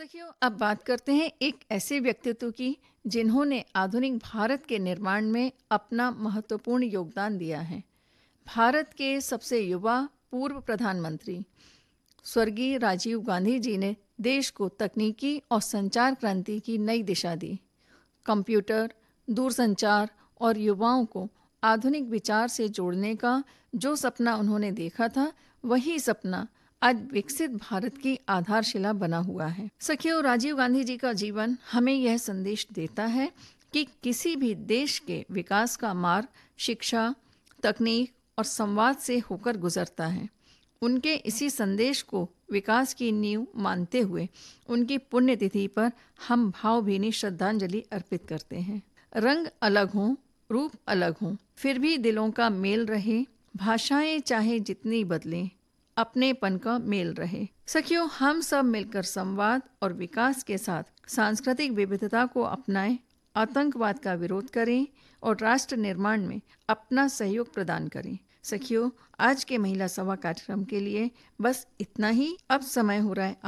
सखियों, अब बात करते हैं एक ऐसे व्यक्तित्व की जिन्होंने आधुनिक भारत के निर्माण में अपना महत्वपूर्ण योगदान दिया है। भारत के सबसे युवा पूर्व प्रधानमंत्री स्वर्गीय राजीव गांधी जी ने देश को तकनीकी और संचार क्रांति की नई दिशा दी। कंप्यूटर, दूरसंचार और युवाओं को आधुनिक विचार से जोड़ने का जो सपना उन्होंने देखा था, वही सपना आज विकसित भारत की आधारशिला बना हुआ है। सखियों, राजीव गांधी जी का जीवन हमें यह संदेश देता है कि किसी भी देश के विकास का मार्ग शिक्षा, तकनीक और संवाद से होकर गुजरता है। उनके इसी संदेश को विकास की नींव मानते हुए उनकी पुण्यतिथि पर हम भावभीनी श्रद्धांजलि अर्पित करते हैं। रंग अलग हों, रूप अलग हों, फिर भी दिलों का मेल रहे। भाषाएं चाहे जितनी बदलें, अपनेपन का मेल रहे। सखियों, हम सब मिलकर संवाद और विकास के साथ सांस्कृतिक विविधता को अपनाएं, आतंकवाद का विरोध करें और राष्ट्र निर्माण में अपना सहयोग प्रदान करें। सखियों, आज के महिला सभा कार्यक्रम के लिए बस इतना ही। अब समय हो रहा है